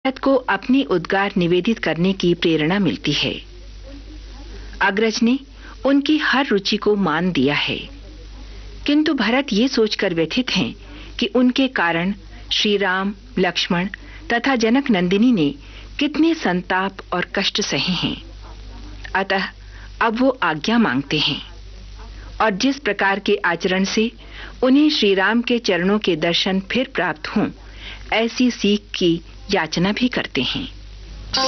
भरत को अपनी उद्गार निवेदित करने की प्रेरणा मिलती है। अग्रज ने उनकी हर रुचि को मान दिया है, किंतु भरत ये सोचकर व्यथित हैं कि उनके कारण श्री राम, लक्ष्मण तथा जनक नंदिनी ने कितने संताप और कष्ट सहे हैं। अतः अब वो आज्ञा मांगते हैं और जिस प्रकार के आचरण से उन्हें श्री राम के चरणों के दर्शन फिर प्राप्त हों, ऐसी सीख की याचना भी करते हैं।